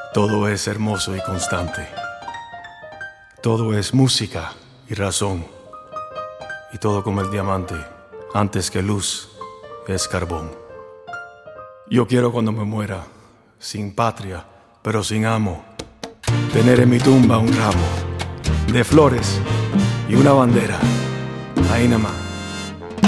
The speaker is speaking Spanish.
Todo es hermoso y constante. Todo es música y razón. Y todo como el diamante, antes que luz, es carbón. Yo quiero cuando me muera, sin patria, pero sin amo, tener en mi tumba un ramo de flores y una bandera. Ahí nada más.